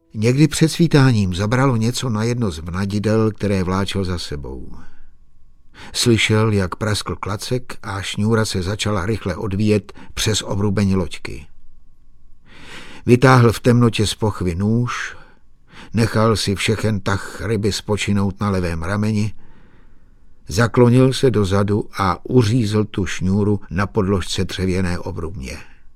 Někdy před svítáním zabralo něco na jedno z vnadidel, které vláčel za sebou. Slyšel, jak praskl klacek a šňůra se začala rychle odvíjet přes obrubení loďky. Vytáhl v temnotě z pochvy nůž, nechal si všechen tah ryby spočinout na levém rameni, zaklonil se dozadu a uřízl tu šňůru na podložce dřevěné obrubně.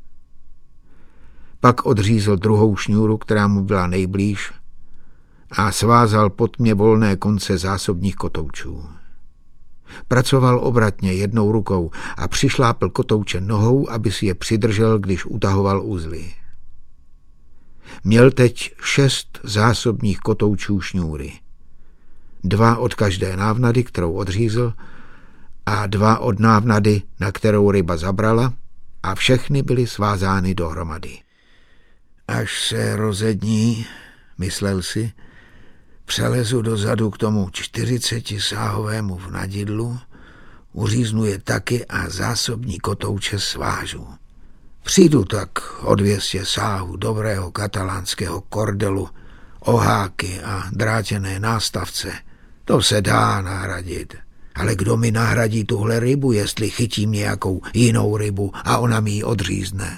Pak odřízl druhou šňůru, která mu byla nejblíž, a svázal pod mě volné konce zásobních kotoučů. Pracoval obratně jednou rukou a přišlápl kotouče nohou, aby si je přidržel, když utahoval uzly. Měl teď 6 zásobních kotoučů šňůry. 2 od každé návnady, kterou odřízl, a 2 od návnady, na kterou ryba zabrala, a všechny byly svázány dohromady. Až se rozední, myslel si, přelezu dozadu k tomu 40sáhovému vnadidlu, uříznu je taky a zásobní kotouče svážu. Přijdu tak o 200 sáhů dobrého katalánského kordelu, oháky a drátěné nástavce. To se dá nahradit. Ale kdo mi nahradí tuhle rybu, jestli chytím nějakou jinou rybu a ona mi ji odřízne?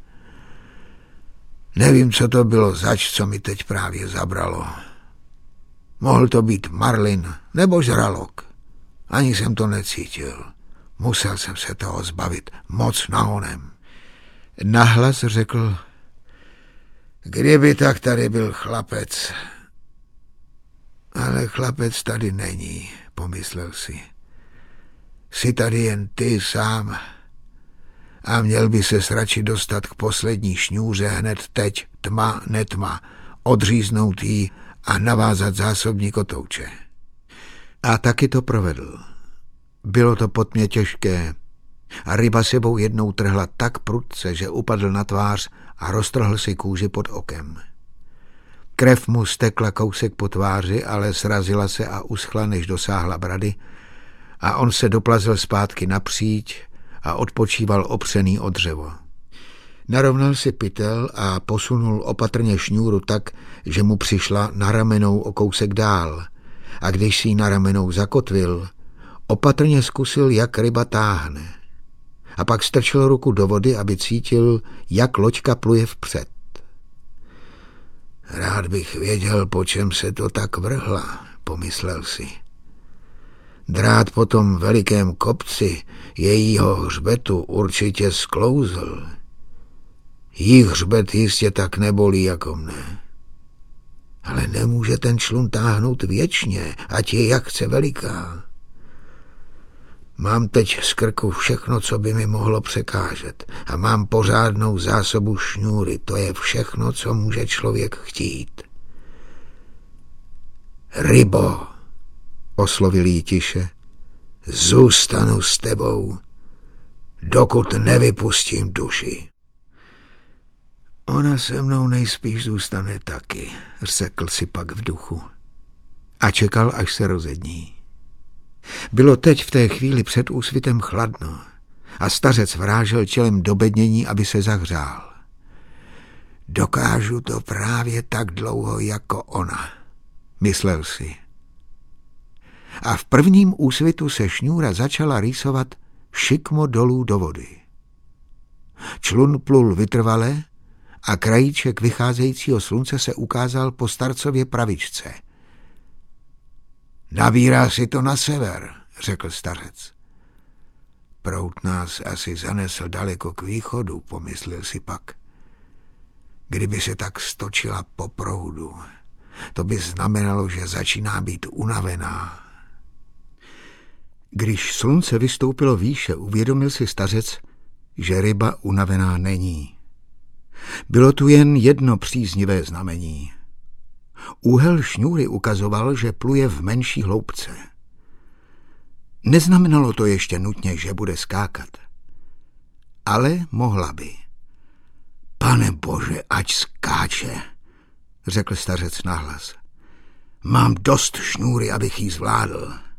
Nevím, co to bylo zač, co mi teď právě zabralo. Mohl to být marlin nebo žralok. Ani jsem to necítil. Musel jsem se toho zbavit moc nahonem. Nahlas řekl: kdyby tak tady byl chlapec. Ale chlapec tady není, pomyslel si. Jsi tady jen ty sám a měl by se radši dostat k poslední šňůře hned teď, tma, netma, odříznout jí a navázat zásobní kotouče. A taky to provedl. Bylo to pod mě těžké a ryba sebou jednou trhla tak prudce, že upadl na tvář a roztrhl si kůži pod okem. Krev mu stekla kousek po tváři, ale srazila se a uschla, než dosáhla brady, a on se doplazil zpátky napříč a odpočíval opřený o dřevo. Narovnal si pytel a posunul opatrně šňůru tak, že mu přišla na ramenou o kousek dál, a když si ji na ramenou zakotvil, opatrně zkusil, jak ryba táhne. A pak strčil ruku do vody, aby cítil, jak loďka pluje vpřed. Rád bych věděl, po čem se to tak vrhla, pomyslel si. Drát po tom velikém kopci jejího hřbetu určitě sklouzl. Jí hřbet jistě tak nebolí jako mne. Ale nemůže ten člun táhnout věčně, ať je jak chce veliká. Mám teď z krku všechno, co by mi mohlo překážet, a mám pořádnou zásobu šňůry. To je všechno, co může člověk chtít. Rybo, oslovil jí tiše, zůstanu s tebou, dokud nevypustím duši. Ona se mnou nejspíš zůstane taky, řekl si pak v duchu. A čekal, až se rozední. Bylo teď v té chvíli před úsvitem chladno a stařec vrážel tělem do bednění, aby se zahřál. Dokážu to právě tak dlouho jako ona, myslel si. A v prvním úsvitu se šňůra začala rýsovat šikmo dolů do vody. Člun plul vytrvale a krajíček vycházejícího slunce se ukázal po starcově pravičce. Nabírá si to na sever, řekl stařec. Proud nás asi zanesl daleko k východu, pomyslel si pak. Kdyby se tak stočila po proudu, to by znamenalo, že začíná být unavená. Když slunce vystoupilo výše, uvědomil si stařec, že ryba unavená není. Bylo tu jen jedno příznivé znamení. Úhel šňůry ukazoval, že pluje v menší hloubce. Neznamenalo to ještě nutně, že bude skákat. Ale mohla by. Pane Bože, ať skáče, řekl stařec nahlas. Mám dost šňůry, abych jí zvládl.